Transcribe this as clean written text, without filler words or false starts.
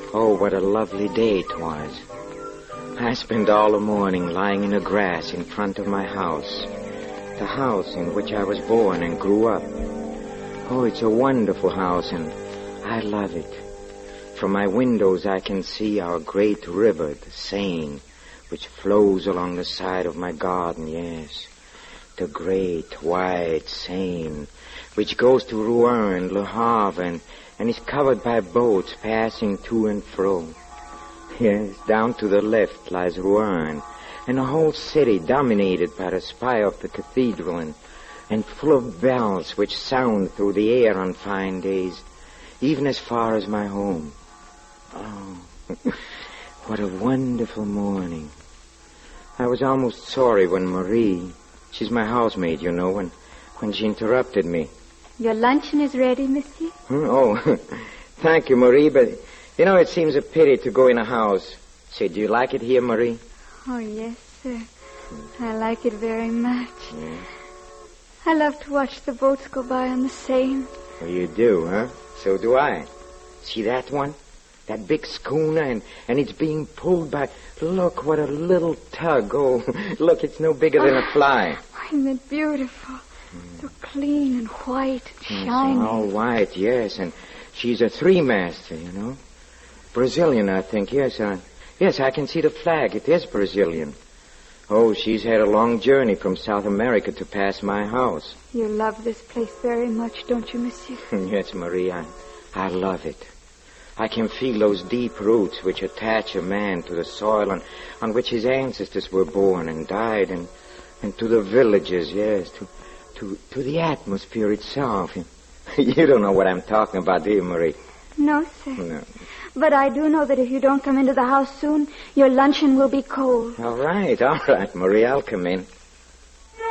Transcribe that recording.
Oh, what a lovely day it was. I spent all the morning lying in the grass in front of my house. The house in which I was born and grew up. Oh, it's a wonderful house, and I love it. From my windows I can see our great river, the Seine, which flows along the side of my garden, yes. The great, wide Seine, which goes to Rouen and Le Havre and is covered by boats passing to and fro. Yes, down to the left lies Rouen, and the whole city dominated by the spire of the cathedral and full of bells which sound through the air on fine days, even as far as my home. Oh, what a wonderful morning. I was almost sorry when Marie, she's my housemaid, you know, when she interrupted me. Your luncheon is ready, monsieur? Oh, thank you, Marie, but, you know, it seems a pity to go in a house. Say, do you like it here, Marie? Oh, yes, sir. I like it very much. Yeah. I love to watch the boats go by on the Seine. Well, you do, huh? So do I. See that one? That big schooner, and it's being pulled by... Look, what a little tug. Oh, look, it's no bigger than a fly. Isn't it beautiful? So clean and white and shiny. All white, yes, and she's a three-master, you know. Brazilian, I think, yes. Yes, I can see the flag. It is Brazilian. Oh, she's had a long journey from South America to pass my house. You love this place very much, don't you, monsieur? Yes, Marie, I love it. I can feel those deep roots which attach a man to the soil on which his ancestors were born and died, and to the villages, yes, to the atmosphere itself. You don't know what I'm talking about, do you, Marie? No, sir. No. But I do know that if you don't come into the house soon, your luncheon will be cold. All right, Marie, I'll come in.